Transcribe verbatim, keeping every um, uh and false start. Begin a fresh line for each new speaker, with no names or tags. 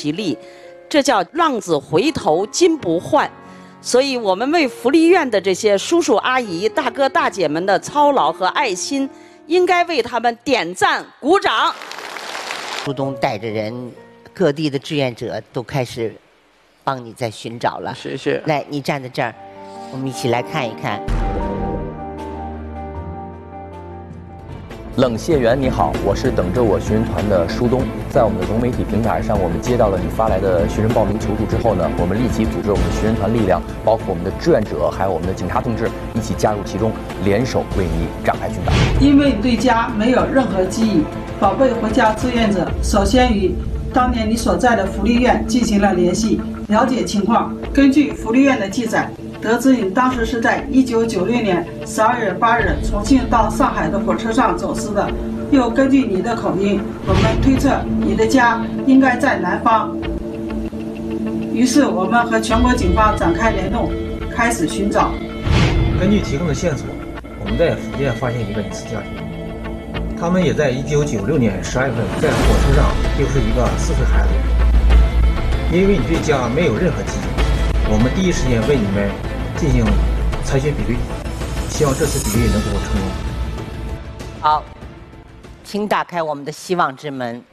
其利，这叫浪子回头金不换。所以我们为福利院的这些叔叔阿姨、大哥大姐们的操劳和爱心，应该为他们点赞鼓掌。
苏东带着人，各地的志愿者都开始帮你在寻找了。
谢谢。
来，你站在这儿，我们一起来看一看。
冷谢员你好，我是等着我寻人团的舒东。在我们的融媒体平台上，我们接到了你发来的寻人报名求助之后呢，我们立即组织我们的寻人团力量，包括我们的志愿者，还有我们的警察同志一起加入其中，联手为你展开寻找。
因为你对家没有任何记忆，宝贝回家志愿者首先与当年你所在的福利院进行了联系，了解情况。根据福利院的记载，得知你当时是在一九九六年十二月八日重庆到上海的火车上走失的。又根据你的口音，我们推测你的家应该在南方。于是我们和全国警方展开联动，开始寻找。
根据提供的线索，我们在福建发现一个李氏家庭，他们也在一九九六年十二月份在火车上丢失一个四岁孩子。因为你对家没有任何记忆，我们第一时间为你们进行采血比对，希望这次比对能够成功。
好，请打开我们的希望之门。